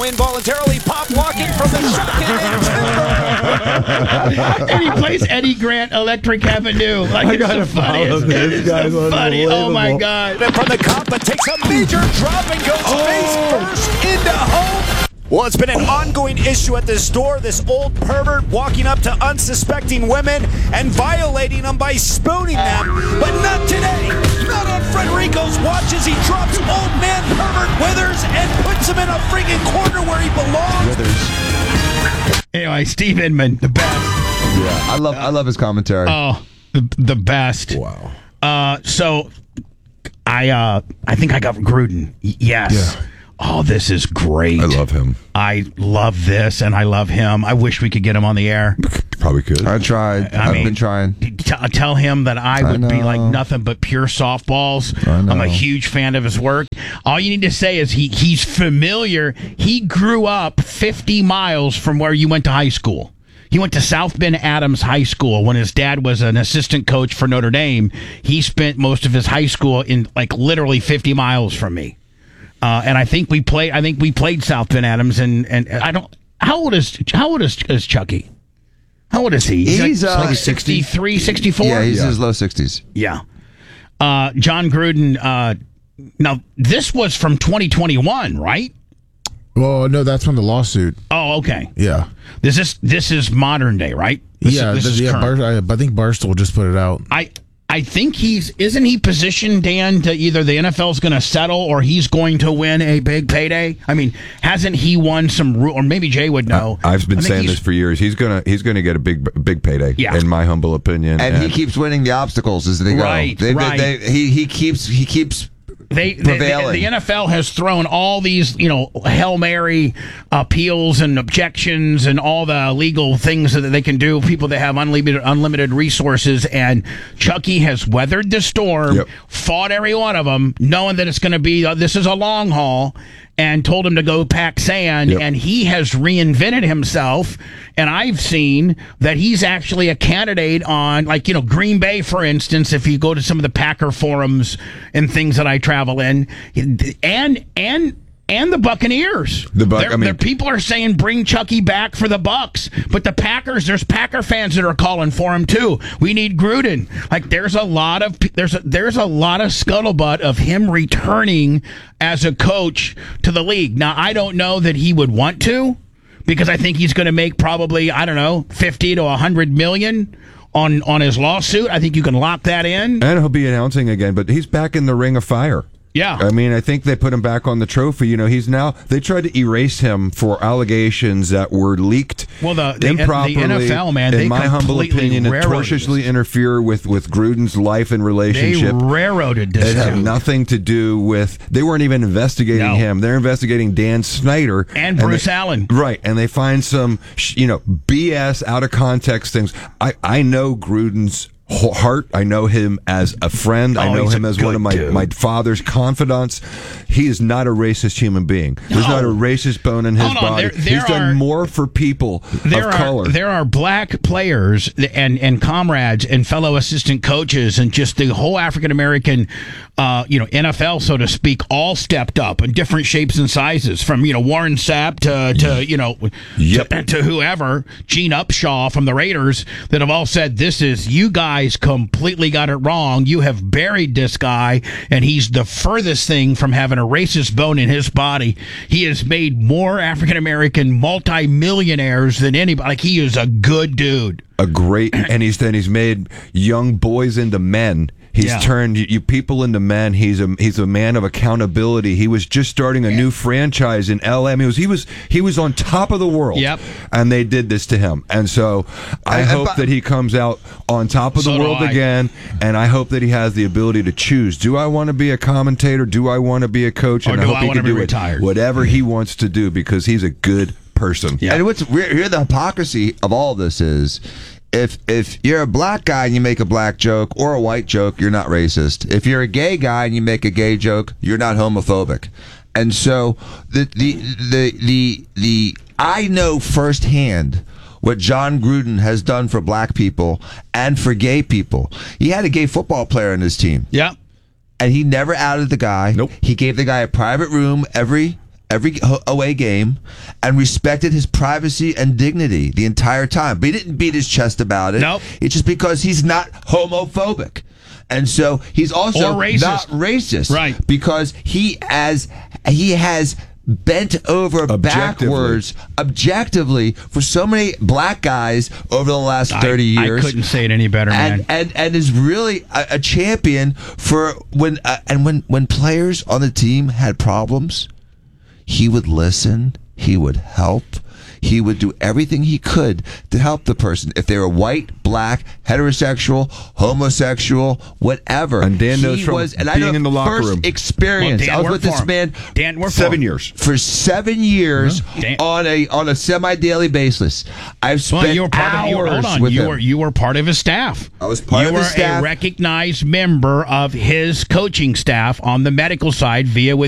now involuntarily pop walking from the shotgun and he plays Eddie Grant, Electric Avenue. Like, I it's gotta the funniest. follow this. It's Guy's so funny. Oh my God! from the cop, but takes a major drop and goes face first into home. Well, it's been an ongoing issue at this store. This old pervert walking up to unsuspecting women and violating them by spooning them. But not today. Not on Frederico's watch as he drops old man pervert Withers and puts him in a freaking corner where he belongs. Anyway, Steve Inman, the best. Yeah, I love his commentary. Oh, the best. Wow. So I think I got Gruden. Yes. Yeah. Oh, this is great. I love him. I love this, and I love him. I wish we could get him on the air. Probably could. I tried. I've been trying. Tell him that I would be like nothing but pure softballs. I'm a huge fan of his work. All you need to say is he's familiar. He grew up 50 miles from where you went to high school. He went to South Bend Adams High School when his dad was an assistant coach for Notre Dame. He spent most of his high school in like literally 50 miles from me. And I think we played South Bend Adams, and I don't. How old is Chucky? How old is he? He's like 63, 64? Yeah, he's in his low 60s. Yeah. John Gruden. Now this was from 2021, right? Well, no, that's from the lawsuit. Oh, okay. Yeah. This is modern day, right? This is current. I think Barstool just put it out. I think isn't he positioned, Dan, to either the NFL's going to settle or he's going to win a big payday? I mean, hasn't he won some, or maybe Jay would know. I've been saying this for years. He's gonna get a big payday, in my humble opinion. And he keeps winning the obstacles as they go. Right. He keeps prevailing. The NFL has thrown all these, Hail Mary appeals and objections and all the legal things that they can do, people that have unlimited resources, and Chucky has weathered the storm, fought every one of them, knowing that it's going to be, this is a long haul, and told him to go pack sand, and he has reinvented himself, and I've seen that he's actually a candidate on, Green Bay, for instance, if you go to some of the Packer forums and things that I travel in, and the Buccaneers. People are saying bring Chucky back for the Bucs, but the Packers, there's Packer fans that are calling for him too. We need Gruden. There's a lot of scuttlebutt of him returning as a coach to the league. Now, I don't know that he would want to, because I think he's going to make probably, $50 to $100 million on his lawsuit. I think you can lock that in. And he'll be announcing again, but he's back in the ring of fire. Yeah. I mean, I think they put him back on the trophy. They tried to erase him for allegations that were leaked improperly. The NFL, man, in my humble opinion, atrociously interfere with Gruden's life and relationship. They railroaded this. It had nothing to do with, they weren't even investigating him. They're investigating Dan Snyder. And Bruce Allen. Right. And they find some, BS, out of context things. I know Gruden's heart. I know him as a friend. I know him as one of my father's confidants. He is not a racist human being. There's not a racist bone in his body. He's done more for people of color. There are black players and comrades and fellow assistant coaches and just the whole African American NFL, so to speak, all stepped up in different shapes and sizes, from Warren Sapp to whoever, Gene Upshaw from the Raiders, that have all said, you guys completely got it wrong. You have buried this guy, and he's the furthest thing from having a racist bone in his body. He has made more African American multi-millionaires than anybody. He is a good dude. And he's made young boys into men. He's turned you people into men. He's a man of accountability. He was just starting a new franchise in LA. I mean, he was on top of the world. Yep. And they did this to him. And so I hope that he comes out on top of the world again. And I hope that he has the ability to choose. Do I want to be a commentator? Do I want to be a coach? And I hope he can do whatever he wants to do, because he's a good person. Yeah. And here the hypocrisy of all this is, if you're a black guy and you make a black joke or a white joke, you're not racist. If you're a gay guy and you make a gay joke, you're not homophobic. And so I know firsthand what John Gruden has done for black people and for gay people. He had a gay football player on his team. Yeah. And he never outed the guy. Nope. He gave the guy a private room every every away game and respected his privacy and dignity the entire time. But he didn't beat his chest about it. Nope. It's just because he's not homophobic. And so he's also not racist. Right. Because he has bent over backwards objectively for so many black guys over the last 30 years. I couldn't say it any better, man. And is really a champion for when players on the team had problems, he would listen, he would help. He would do everything he could to help the person. If they were white, black, heterosexual, homosexual, whatever. And Dan knows from being in the locker room. Experience. I was with this man. Dan worked 7 years. For 7 years on a semi-daily basis. I've spent hours with him. You were part of his staff. I was part of his staff. You were a recognized member of his coaching staff on the medical side via with